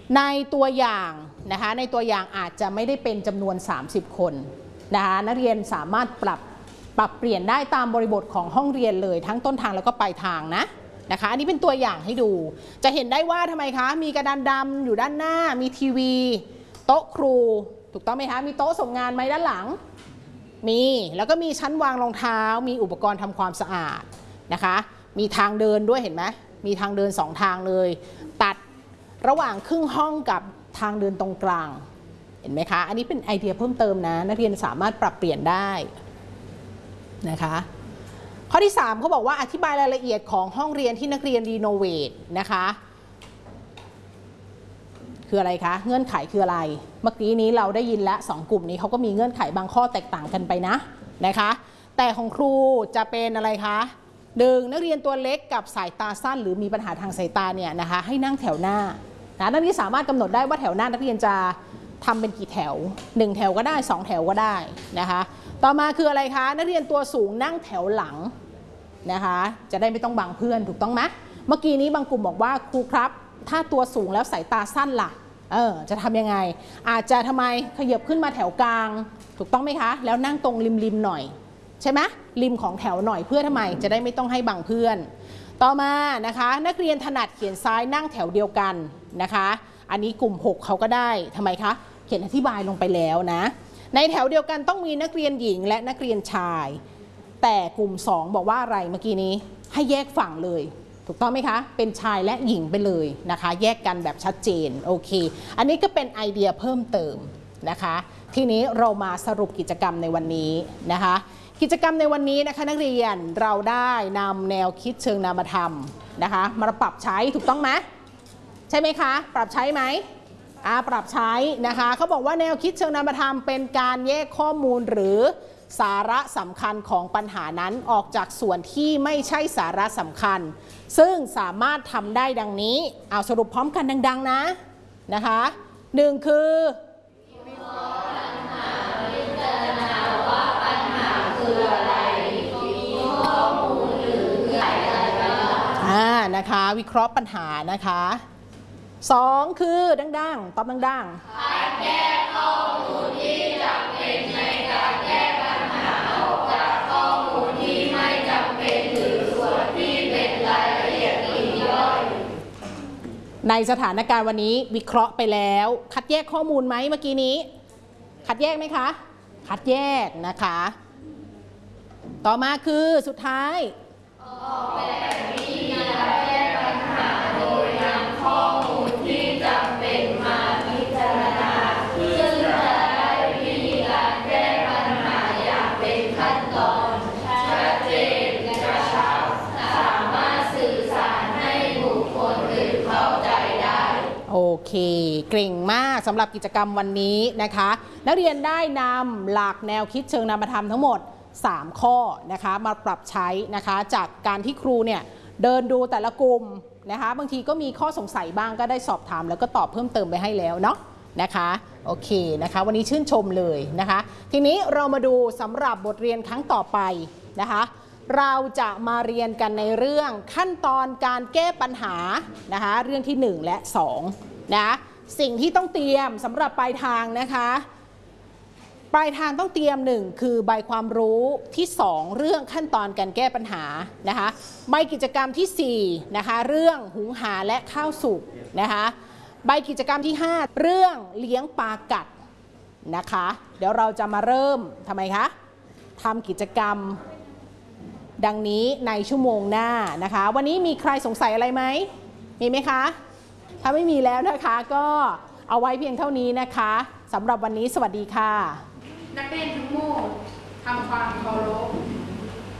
ในตัวอย่างนะคะในตัวอย่างอาจจะไม่ได้เป็นจำนวน30คนนะคะนักเรียนสามารถปรับเปลี่ยนได้ตามบริบทของห้องเรียนเลยทั้งต้นทางแล้วก็ปลายทางนะคะอันนี้เป็นตัวอย่างให้ดูจะเห็นได้ว่าทำไมคะมีกระดานดำอยู่ด้านหน้ามีทีวีโต๊ะครูถูกต้องไหมคะมีโต๊ะส่งงานไหมด้านหลังมีแล้วก็มีชั้นวางรองเท้ามีอุปกรณ์ทำความสะอาดนะคะมีทางเดินด้วยเห็นไหมมีทางเดิน2ทางเลยตัดระหว่างครึ่งห้องกับทางเดินตรงกลางเห็นไหมคะอันนี้เป็นไอเดียเพิ่มเติมนะนักเรียนสามารถปรับเปลี่ยนได้นะคะข้อที่3เขาบอกว่าอธิบายรายละเอียดของห้องเรียนที่นักเรียนรีโนเวทนะคะคืออะไรคะเงื่อนไขคืออะไรเมื่อกี้นี้เราได้ยินแล้ว2กลุ่มนี้เขาก็มีเงื่อนไขบางข้อแตกต่างกันไปนะคะแต่ของครูจะเป็นอะไรคะ1นักเรียนตัวเล็กกับสายตาสั้นหรือมีปัญหาทางสายตาเนี่ยนะคะให้นั่งแถวหน้านักเรียนสามารถกำหนดได้ว่าแถวหน้านักเรียนจะทำเป็นกี่แถว1แถวก็ได้2แถวก็ได้นะคะต่อมาคืออะไรคะนักเรียนตัวสูงนั่งแถวหลังนะคะจะได้ไม่ต้องบังเพื่อนถูกต้องไหมเมื่อกี้นี้บางกลุ่มบอกว่าครูครับถ้าตัวสูงแล้วสายตาสั้นล่ะจะทำยังไงอาจจะทำไมขยับขึ้นมาแถวกลางถูกต้องไหมคะแล้วนั่งตรงริมหน่อยใช่ไหมริมของแถวหน่อยเพื่อทำไมจะได้ไม่ต้องให้บังเพื่อนต่อมานะคะนักเรียนถนัดเขียนซ้ายนั่งแถวเดียวกันนะคะอันนี้กลุ่ม6เขาก็ได้ทำไมคะเขียนอธิบายลงไปแล้วนะในแถวเดียวกันต้องมีนักเรียนหญิงและนักเรียนชายแต่กลุ่ม2บอกว่าอะไรเมื่อกี้นี้ให้แยกฝั่งเลยถูกต้องไหมคะเป็นชายและหญิงไปเลยนะคะแยกกันแบบชัดเจนโอเคอันนี้ก็เป็นไอเดียเพิ่มเติมนะคะทีนี้เรามาสรุปกิจกรรมในวันนี้นะคะกิจกรรมในวันนี้นะคะนักเรียนเราได้นำแนวคิดเชิงนามธรรมนะคะมาปรับใช้ถูกต้องไหมใช่ไหมคะปรับใช้ไหมปรับใช้นะคะเขาบอกว่าแนวคิดเชิงนามธรรมเป็นการแยกข้อมูลหรือสาระสำคัญของปัญหานั้นออกจากส่วนที่ไม่ใช่สาระสำคัญซึ่งสามารถทำได้ดังนี้เอาสรุปพร้อมกันดังๆนะคะ1คือวิเคราะห์ปัญหาพิจารณาว่าปัญหาคืออะไรมีข้อมูลหรือเงื่อนไขอะไรนะคะวิเคราะห์ปัญหานะคะ2คือดังๆตอบดังๆคัดแยกข้อมูลที่จำเป็นในการแก้ปัญหาออกจากข้อมูลที่ไม่จำเป็นหรือส่วนที่เป็นรายละเอียดปลีกย่อยในสถานการณ์วันนี้วิเคราะห์ไปแล้วคัดแยกข้อมูลไหมเมื่อกี้นี้คัดแยกไหมคะคัดแยกนะคะต่อมาคือสุดท้ายออกแบบวิธีการแก้ปัญหาโดยนำข้อมูลที่จำเป็นมาพิจารณาซึ่งจะได้วิธีการแก้ปัญหาอย่างเป็นขั้นตอนชัดเจนกระชับสามารถสื่อสารให้บุคคลอื่นเข้าใจได้โอเคเก่งมากสำหรับกิจกรรมวันนี้นะคะนักเรียนได้นำหลักแนวคิดเชิงนามธรรมทั้งหมด3ข้อนะคะมาปรับใช้นะคะจากการที่ครูเนี่ยเดินดูแต่ละกลุ่มนะคะบางทีก็มีข้อสงสัยบ้างก็ได้สอบถามแล้วก็ตอบเพิ่มเติมไปให้แล้วเนาะนะคะโอเคนะคะวันนี้ชื่นชมเลยนะคะทีนี้เรามาดูสำหรับบทเรียนครั้งต่อไปนะคะเราจะมาเรียนกันในเรื่องขั้นตอนการแก้ปัญหานะคะเรื่องที่1และ2นะสิ่งที่ต้องเตรียมสำหรับปลายทางนะคะปลายทางต้องเตรียม1คือใบความรู้ที่2เรื่องขั้นตอนการแก้ปัญหานะคะใบกิจกรรมที่4นะคะเรื่องหุงหาและข้าวสุกนะคะใบกิจกรรมที่5เรื่องเลี้ยงปลากัดนะคะเดี๋ยวเราจะมาเริ่มทำไมคะทำกิจกรรมดังนี้ในชั่วโมงหน้านะคะวันนี้มีใครสงสัยอะไรไหมมีไหมคะถ้าไม่มีแล้วนะคะก็เอาไว้เพียงเท่านี้นะคะสำหรับวันนี้สวัสดีค่ะนักเรียนทั้งหมดทำความเคารพ